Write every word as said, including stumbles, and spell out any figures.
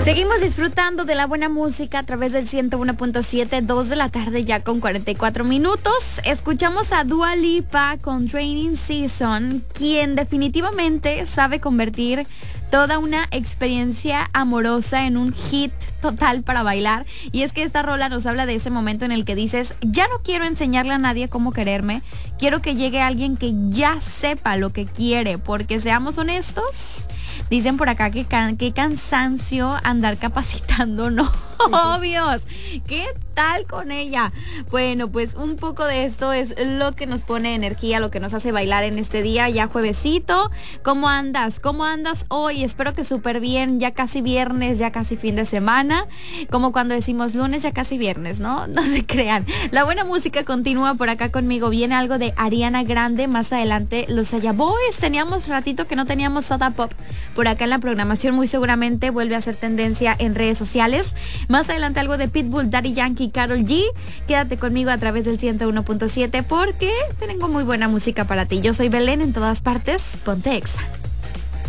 Seguimos disfrutando de la buena música a través del ciento uno punto siete, dos de la tarde ya con cuarenta y cuatro minutos. Escuchamos a Dua Lipa con Training Season, quien definitivamente sabe convertir toda una experiencia amorosa en un hit total para bailar. Y es que esta rola nos habla de ese momento en el que dices, ya no quiero enseñarle a nadie cómo quererme, quiero que llegue alguien que ya sepa lo que quiere, porque seamos honestos, dicen por acá que can, qué cansancio andar capacitando novios. ¿Qué tal con ella? Bueno, pues un poco de esto es lo que nos pone energía, lo que nos hace bailar en este día, ya juevesito. ¿Cómo andas? ¿Cómo andas hoy? Espero que súper bien, ya casi viernes, ya casi fin de semana. Como cuando decimos lunes, ya casi viernes, ¿no? No se crean. La buena música continúa por acá conmigo. Viene algo de Ariana Grande, más adelante los Saya Boys. Teníamos ratito que no teníamos Soda Pop por acá en la programación, muy seguramente vuelve a ser tendencia en redes sociales. Más adelante algo de Pitbull, Daddy Yankee, Karol G. Quédate conmigo a través del ciento uno punto siete porque tengo muy buena música para ti. Yo soy Belén, en todas partes, ponte Exa.